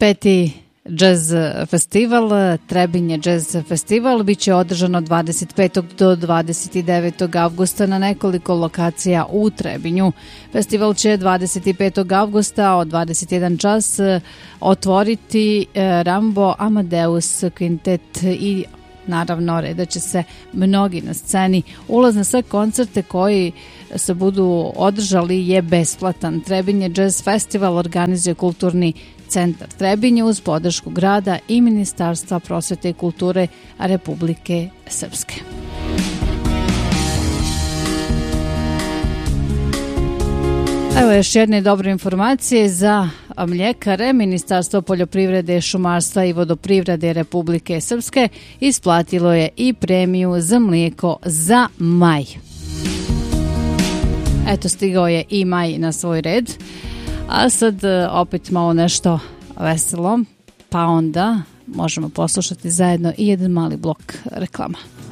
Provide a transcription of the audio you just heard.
25. Jazz festival, Trebinje Jazz festival, bit će održano 25. do 29. avgusta na nekoliko lokacija u Trebinju. Festival će 25. avgusta od 21 čas otvoriti Rambo Amadeus Quintet i naravno redat će se mnogi na sceni. Ulaz na sve koncerte koji se budu održali je besplatan. Trebinje Jazz Festival organizuje Kulturni centar Trebinje uz podršku grada i Ministarstva prosvete i kulture Republike Srpske. Evo još jedne dobre informacije za mljekare. Ministarstvo poljoprivrede, šumarstva i vodoprivrede Republike Srpske isplatilo je i premiju za mlijeko za maj. Eto, stigao je i maj na svoj red. A sad opet malo nešto veselo, pa onda možemo poslušati zajedno i jedan mali blok reklama.